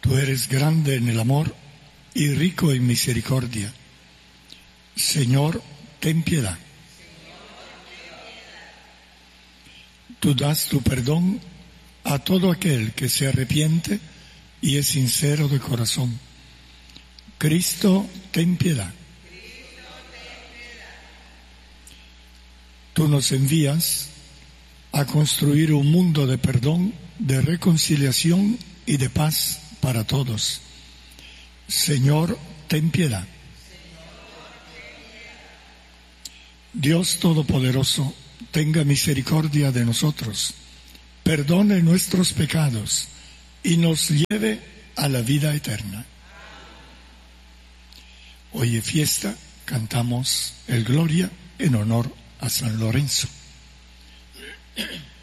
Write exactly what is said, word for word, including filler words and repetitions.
Tú eres grande en el amor y rico en misericordia. Señor, ten piedad. Tú das tu perdón a todo aquel que se arrepiente y es sincero de corazón. Cristo, ten piedad. Tú nos envías a construir un mundo de perdón, de reconciliación y de paz para todos. Señor, ten piedad. Dios Todopoderoso, tenga misericordia de nosotros, perdone nuestros pecados y nos lleve a la vida eterna. Hoy es fiesta, cantamos el Gloria en honor a San Lorenzo.